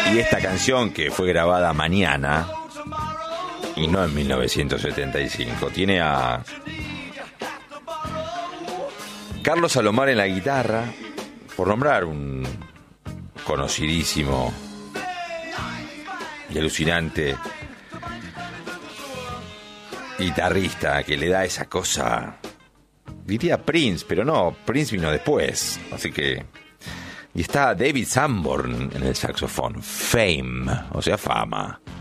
Y esta canción, que fue grabada mañana y no en 1975, tiene a Carlos Alomar en la guitarra, por nombrar un conocidísimo y alucinante guitarrista que le da esa cosa, diría Prince, pero no, Prince vino después, así que... Y está David Sanborn en el saxofón, Fame, o sea, fama.